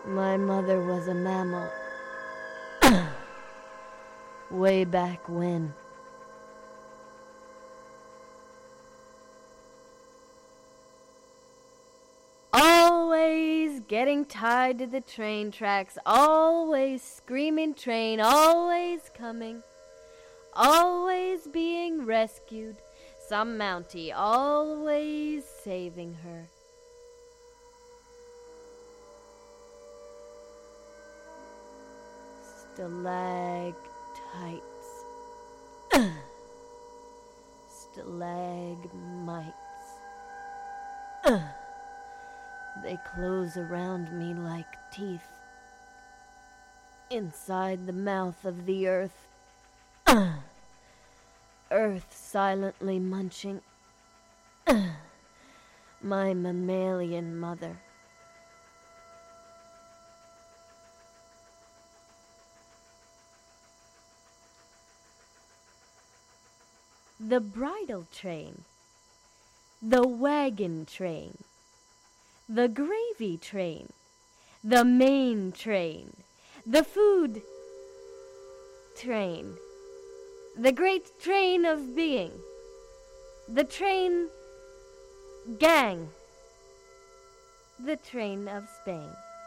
My mother was a mammal. Way back when. Always getting tied to the train tracks, always screaming train, always coming, always being rescued, some Mountie always saving her. Stalactites. Stalagmites. They close around me like teeth. Inside the mouth of the earth. Earth silently munching. My mammalian mother. The bridal train, the wagon train, the gravy train, the main train, the food train, the great train of being, the train gang, the train of Spain.